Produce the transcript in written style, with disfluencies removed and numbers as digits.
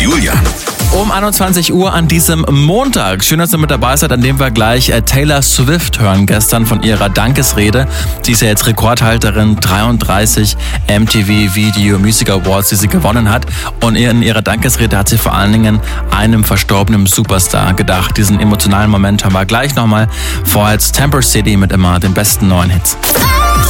Julian. Um 21 Uhr an diesem Montag. Schön, dass ihr mit dabei seid, an dem wir gleich Taylor Swift hören, gestern von ihrer Dankesrede. Sie ist ja jetzt Rekordhalterin, 33 MTV Video Music Awards, die sie gewonnen hat. Und in ihrer Dankesrede hat sie vor allen Dingen einem verstorbenen Superstar gedacht. Diesen emotionalen Moment haben wir gleich nochmal. Vorher jetzt Temper City mit immer den besten neuen Hits.